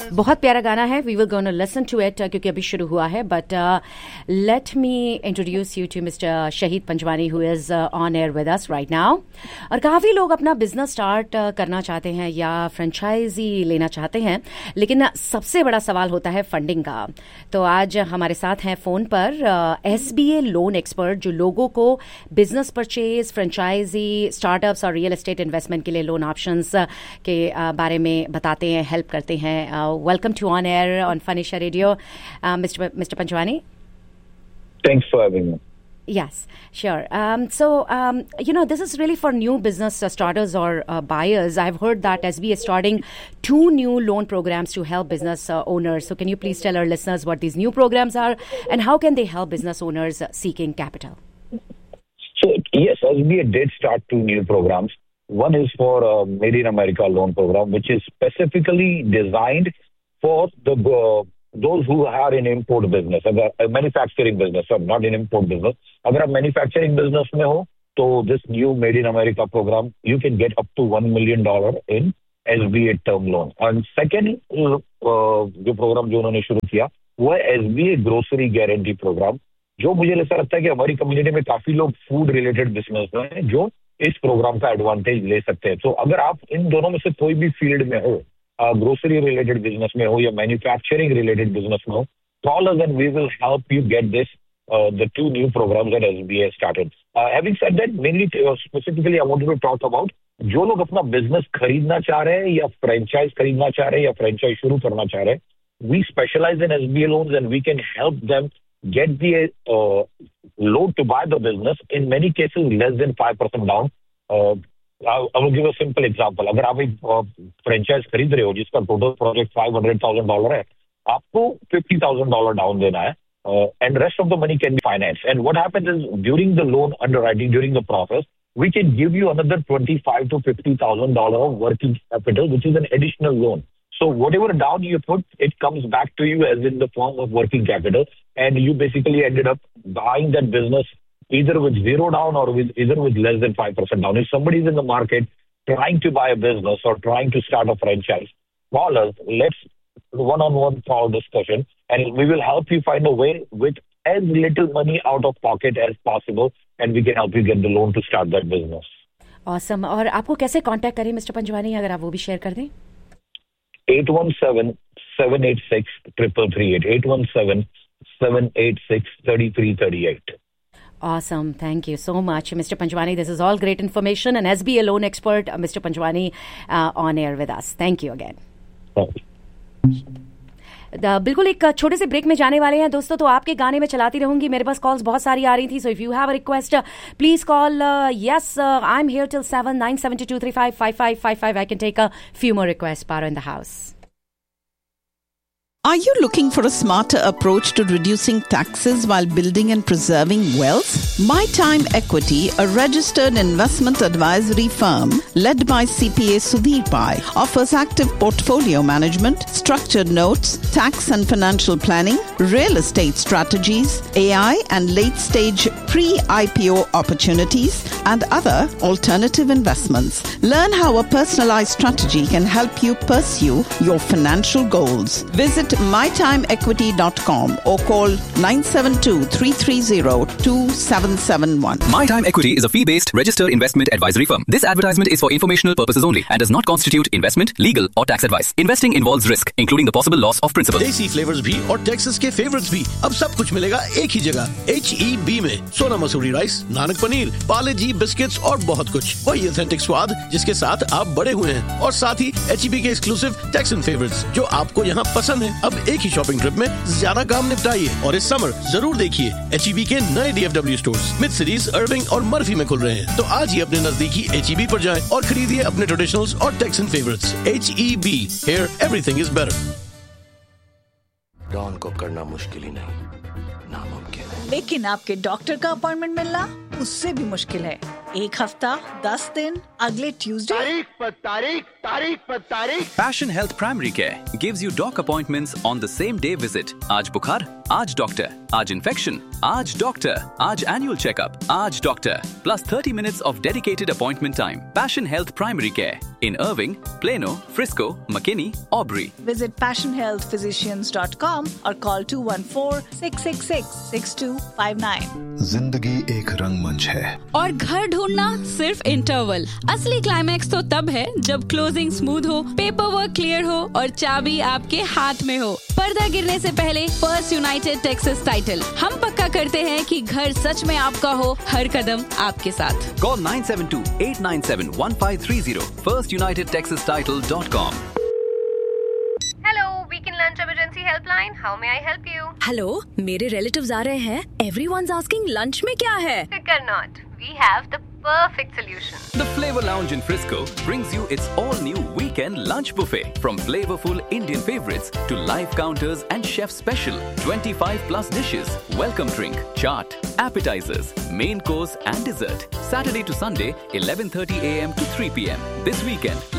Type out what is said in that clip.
बहुत प्यारा गाना है. We were going to listen to it क्योंकि अभी शुरू हुआ है. But let me introduce you to Mr. Shahid Panjwani who is on air with us right now. और काफ़ी लोग अपना बिजनेस स्टार्ट करना चाहते हैं या फ्रेंचाइजी लेना चाहते हैं, लेकिन सबसे बड़ा सवाल होता है फंडिंग का. तो आज हमारे साथ हैं फ़ोन पर SBA लोन एक्सपर्ट जो लोगों को बिजनेस परचेज, फ्रेंचाइजी, स्टार्टअप्स और रियल एस्टेट इन्वेस्टमेंट के लिए लोन ऑप्शंस के बारे में बताते हैं, हेल्प करते हैं. Welcome to On Air on Phanisha Radio, Mr. Panjwani. Thanks for having me. Yes, sure. This is really for new business starters or buyers. I've heard that SBA is starting 2 new loan programs to help business owners. So can you please tell our listeners what these new programs are and how can they help business owners seeking capital? So, yes, SBA did start 2 new programs. One is for Made in America loan program, which is specifically designed for those who are in import business, a manufacturing business, or not in import business. Agar aap manufacturing business mein ho, so this new Made in America program, you can get up to $1 million in SBA term loan. And second, जो program जो उन्होंने शुरू किया, वो है SBA grocery guarantee program, जो मुझे ऐसा लगता है कि हमारी कम्युनिटी में काफी लोग फूड रिलेटेड बिजनेस में हैं जो इस प्रोग्राम का एडवांटेज ले सकते हैं. तो अगर आप इन दोनों में से कोई भी फील्ड में हो, ग्रोसरी रिलेटेड बिजनेस में हो या मैन्युफैक्चरिंग रिलेटेड बिजनेस में हो, call us and we will help you get this, the 2 new programs that SBA started. Having said that, mainly specifically I wanted to talk about जो लोग अपना business खरीदना चाह रहे हैं या फ्रेंचाइज खरीदना चाह रहे हैं या फ्रेंचाइज शुरू करना चाह रहे हैं. We specialize in SBA loans and we can help them get the loan to buy the business, in many cases less than 5% down. I will give a simple example. अगर आप एक फ्रेंचाइज खरीद रहे हो जिसका टोटल प्रोजेक्ट $500,000 है, आपको $50,000 down देना है, and rest of the money can be financed. And what happens is during the loan underwriting, during the process, we can give you another $25,000 to $50,000 of working capital, which is an additional loan. So whatever down you put, it comes back to you as in the form of working capital, and you basically ended up buying that business either with 0 down or with less than 5% down. If somebody is in the market trying to buy a business or trying to start a franchise, call us. Let's one-on-one call discussion, and we will help you find a way with as little money out of pocket as possible, and we can help you get the loan to start that business. Awesome. और आपको कैसे contact करें mister Panjwani, अगर आप वो भी share कर दें? 817-786-3338. 817-786-3338. Awesome. Thank you so much, Mr. Panjwani. This is all great information. And SBA loan expert, Mr. Panjwani, on air with us. Thank you again. बिल्कुल एक छोटे से ब्रेक में जाने वाले हैं दोस्तों, तो आपके गाने में चलाती रहूंगी. मेरे पास कॉल्स बहुत सारी आ रही थी, so if you have a request please call. Yes, I am here till 7 972-355555. I can take a few more request. Paro in the house. Are you looking for a smarter approach to reducing taxes while building and preserving wealth? My Time Equity, a registered investment advisory firm led by CPA Sudhir Pai, offers active portfolio management, structured notes, tax and financial planning, real estate strategies, AI and late-stage pre-IPO opportunities, and other alternative investments. Learn how a personalized strategy can help you pursue your financial goals. Visit mytimeequity.com or call 972-330-2771. My Time Equity is a fee-based registered investment advisory firm. This advertisement is for informational purposes only and does not constitute investment, legal or tax advice. Investing involves risk, including the possible loss of principal. देसी flavours भी और Texas के favourites भी, अब सब कुछ मिलेगा एक ही जगह. HEB में सोना मसूरी राइस, नानक पनीर, पाले जी बिस्किट्स और बहुत कुछ. वही ऑथेंटिक स्वाद जिसके साथ आप बड़े हुए हैं, और साथ ही HEB के एक्सक्लूसिव टेक्सन फेवरेट्स जो आपको यहाँ पसंद है. अब एक ही शॉपिंग ट्रिप में ज्यादा काम निपटाइए, और इस समर जरूर देखिए HEB के नए DFW स्टोर्स मिड सिटीज, अर्विंग और मर्फी में खुल रहे हैं. तो आज ही अपने नजदीकी HEB पर जाएं और खरीदिए अपने ट्रेडिशनल्स और taxon favourites. HEB, here everything is better. Don को करना मुश्किल ही नहीं, नामुमकिन है. लेकिन आपके डॉक्टर का अपॉइंटमेंट मिलना उससे भी मुश्किल है. 1 हफ्ता 10 दिन, अगले ट्यूसडे. तारीख पर तारीख तारीख पर तारीख। Passion Health Primary Care gives you doc appointments on the same day visit. आज बुखार, आज डॉक्टर, आज इन्फेक्शन, आज डॉक्टर, आज annual checkup, आज doctor, plus 30 minutes of dedicated appointment time. Passion Health Primary Care in Irving, Plano, Frisco, McKinney, Aubrey. Visit passionhealthphysicians.com or call 214-666-6259. जिंदगी एक रंगमंच है और घर ढूंढना सिर्फ इंटरवल। असली क्लाइमैक्स तो तब है जब क्लोजिंग स्मूथ हो, पेपर वर्क क्लियर हो और चाबी आपके हाथ में हो। पर्दा गिरने से पहले फर्स्ट यूनाइटेड टेक्सास टाइटल। हम पक्का करते हैं कि घर सच में आपका हो, हर कदम आपके साथ। Call 972-897-1530. FirstUnitedTexasTitle.com. Hello, Weekend Lunch Emergency Helpline. How may I help you? Hello, मेरे रिलेटिव्स आ रहे हैं। Everyone's asking lunch में क्या है? Fear not. We have the perfect solution. The Flavor Lounge in Frisco brings you its all-new weekend lunch buffet. From flavorful Indian favorites to live counters and chef special 25+ dishes, welcome drink, chaat, appetizers, main course and dessert. Saturday to Sunday, 11:30 a.m. to 3 p.m. This weekend,